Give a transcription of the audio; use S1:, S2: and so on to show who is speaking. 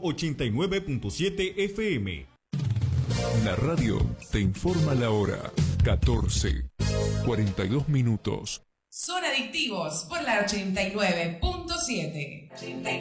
S1: 89.7 FM.
S2: La radio te informa la hora. 14:42 minutos.
S3: Son adictivos por la 89.7.